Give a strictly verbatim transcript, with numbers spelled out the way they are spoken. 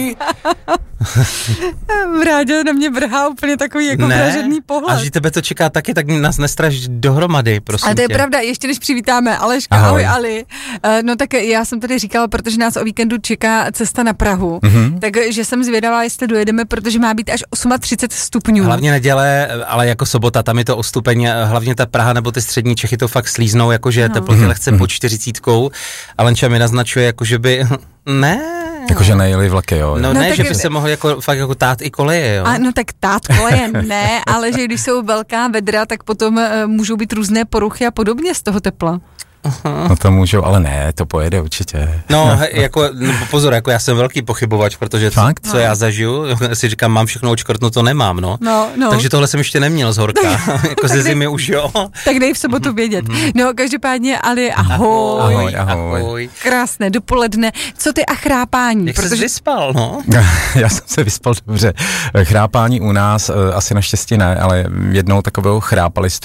Vráďa na mě vrhá úplně takový jako vražedný pohled. A že tebe to čeká taky, tak nás nestraž dohromady, prosím tě. A to je tě. Pravda, ještě než přivítáme Aleška, ahoj, ahoj Ali. No tak já jsem tady říkala, protože nás o víkendu čeká cesta na Prahu, mm-hmm. takže jsem zvědavá, jestli dojedeme, protože má být až třicet osm stupňů. Hlavně neděle, ale jako sobota, tam je to o stupeň, hlavně ta Praha nebo ty střední Čechy to fakt slíznou, jakože no. teploty lehce mm-hmm. pod čtyřicítkou, a Lenča mi naznačuje, jakože by, ne. Jakože nejeli vlaky, jo. No, no ne, tak že by se mohl jako, fakt jako tát i koleje, jo. A no tak tát koleje ne, ale že když jsou velká vedra, tak potom uh, můžou být různé poruchy a podobně z toho tepla. Aha. No to můžou, ale ne, to pojede určitě. No, jako, no pozor, jako já jsem velký pochybovač, protože co, co já zažiju, si říkám, mám všechno očkrtnuto, to nemám, no. no, no. Takže tohle jsem ještě neměl z horka, jako ze zimy už jo. Tak dej v sobotu vědět. No, každopádně, Ali, ahoj. Ahoj, ahoj. ahoj. Krásné dopoledne. Co ty a chrápání? Jak protože... jsi vyspal, no? Já jsem se vyspal dobře. Chrápání u nás asi naštěstí ne, ale jednou takového chrápali